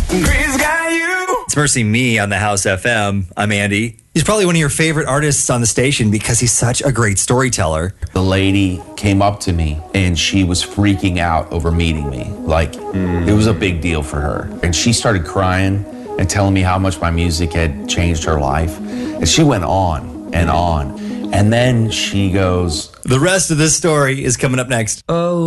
It's Mercy Me on the House FM. I'm Andy. He's probably one of your favorite artists on the station because he's such a great storyteller. The lady came up to me and she was freaking out over meeting me. Like, it was a big deal for her. And she started crying and telling me how much my music had changed her life. And she went on and on. And then she goes, The rest of this story is coming up next. Oh.